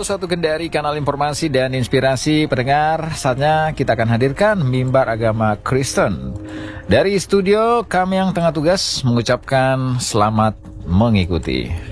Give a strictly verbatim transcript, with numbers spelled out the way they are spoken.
seratus satu Kendari, kanal informasi dan inspirasi pendengar. Saatnya kita akan hadirkan mimbar agama Kristen. Dari studio, kami yang tengah tugas mengucapkan selamat mengikuti.